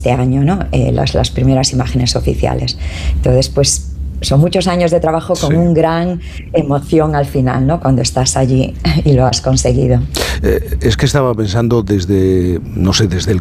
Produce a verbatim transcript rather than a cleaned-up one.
este año, ¿no? Eh, las, las primeras imágenes oficiales. Entonces, pues son muchos años de trabajo con sí. un gran emoción al final, ¿no? Cuando estás allí y lo has conseguido. Eh, es que estaba pensando desde, no sé, desde el